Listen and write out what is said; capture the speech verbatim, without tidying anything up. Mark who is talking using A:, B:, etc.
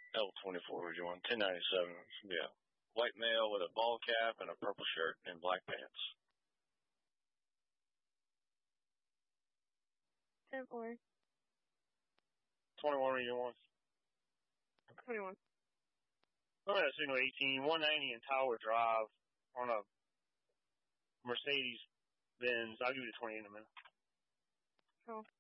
A: L twenty-four, would you want? ten ninety-seven. Yeah. White male with a ball cap and a purple shirt and black pants.
B: ten four.
A: twenty-one, would you want?
B: twenty-one.
C: I'm at a single eighteen, one ninety in Tower Drive on a Mercedes Benz. I'll give you the twenty in a minute.
B: Cool.